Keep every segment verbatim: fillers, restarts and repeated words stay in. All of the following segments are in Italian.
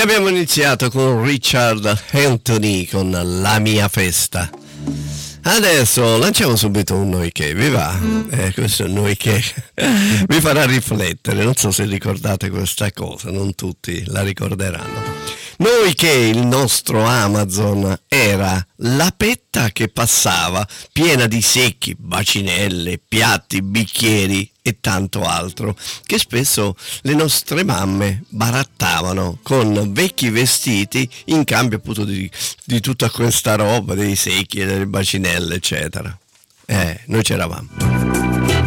abbiamo iniziato con Richard Anthony con La mia festa. Adesso lanciamo subito un noi che vi va. Eh, questo è un noi che vi farà riflettere. Non so se ricordate questa cosa, non tutti la ricorderanno. Noi che il nostro Amazon era la petta che passava piena di secchi, bacinelle, piatti, bicchieri e tanto altro, che spesso le nostre mamme barattavano con vecchi vestiti in cambio appunto di, di tutta questa roba, dei secchi e delle bacinelle eccetera. Eh, noi c'eravamo.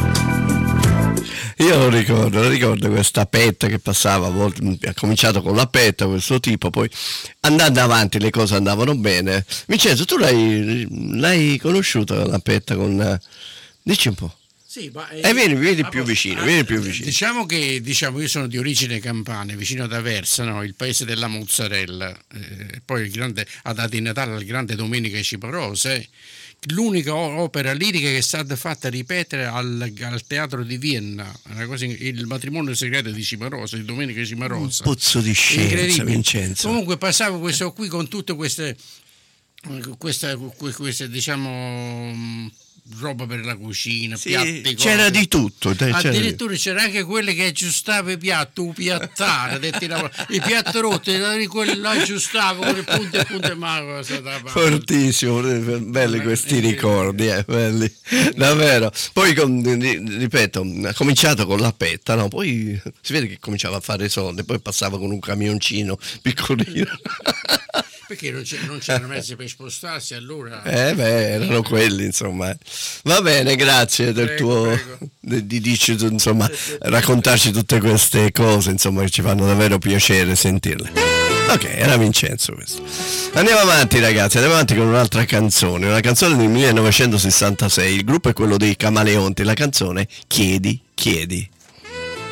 Io lo ricordo, lo ricordo questa petta che passava, ha cominciato con la petta, questo tipo, poi andando avanti le cose andavano bene. Vincenzo, tu l'hai, l'hai conosciuta la petta con... Dici un po'. Sì, ma eh, vieni, vieni più vicino, ah, vieni più vicino. Diciamo che diciamo, io sono di origine campana, vicino ad Aversa, no? Il paese della mozzarella. Eh, poi il grande, ha dato in Natale al grande Domenica Cimarosa. Eh. L'unica opera lirica che è stata fatta ripetere al, al teatro di Vienna, una cosa, il matrimonio segreto di Cimarosa, di Domenica Cimarosa. Un pozzo di scienza, Vincenzo. Comunque passavo questo qui con tutte queste, queste, queste diciamo... roba per la cucina, sì, piatti, c'era cose. Di tutto, c'era addirittura di... c'era anche quelle che aggiustava i piatti, un piattare, i piatti rotti, quello aggiustava con il punto e punto e ma fortissimo, belli questi ricordi, eh, belli, davvero. Poi ripeto, ha cominciato con la petta, no? Poi si vede che cominciava a fare soldi, poi passava con un camioncino piccolino. Perché non, non c'erano mezzi per spostarsi allora? Eh beh, erano quelli, insomma. Va bene, grazie del prego, tuo prego. Di, di dici, insomma, raccontarci tutte queste cose, insomma, che ci fanno davvero piacere sentirle. Ok, era Vincenzo questo. Andiamo avanti, ragazzi, andiamo avanti con un'altra canzone, una canzone del millenovecentosessantasei. Il gruppo è quello dei Camaleonti, la canzone Chiedi, chiedi.